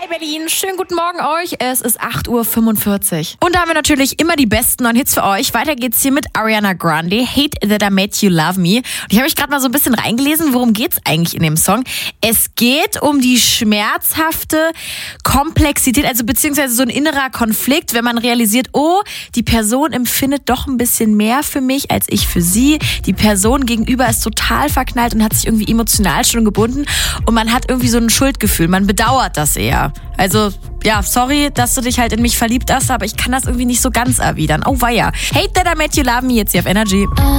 Hi Berlin, schönen guten Morgen euch. Es ist 8:45 Uhr. Und da haben wir natürlich immer die besten neuen Hits für euch. Weiter geht's hier mit Ariana Grande, Hate That I Made You Love Me. Und ich habe mich gerade mal so ein bisschen reingelesen, worum geht's eigentlich in dem Song. Es geht um die schmerzhafte Komplexität, also beziehungsweise so ein innerer Konflikt, wenn man realisiert, oh, die Person empfindet doch ein bisschen mehr für mich als ich für sie. Die Person gegenüber ist total verknallt und hat sich irgendwie emotional schon gebunden und man hat irgendwie so ein Schuldgefühl. Man bedauert das eher. Also, ja, sorry, dass du dich halt in mich verliebt hast, aber ich kann das irgendwie nicht so ganz erwidern. Oh weia. Hate That I Made You Love Me jetzt hier auf Energy.